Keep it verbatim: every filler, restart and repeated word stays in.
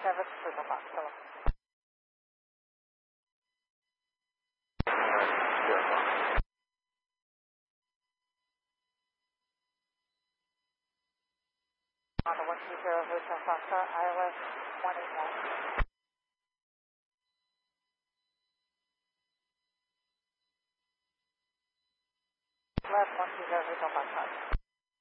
seven Lima Foxtrot. On the one two zero Hotel Foxtrot, I L S one eight one.